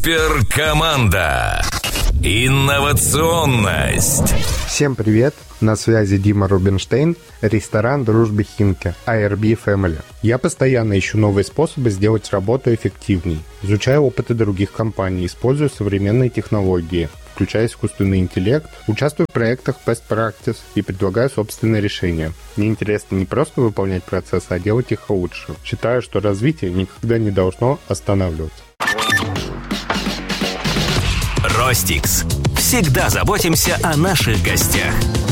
Суперкоманда. Инновационность. Всем привет! На связи Дима Рубинштейн, ресторан «Дружбы Химки», IRB Family. Я постоянно ищу новые способы сделать работу эффективней. Изучаю опыты других компаний, использую современные технологии, включая искусственный интеллект, участвую в проектах Best Practice и предлагаю собственные решения. Мне интересно не просто выполнять процессы, а делать их лучше. Считаю, что развитие никогда не должно останавливаться. Ростикс. Всегда заботимся о наших гостях.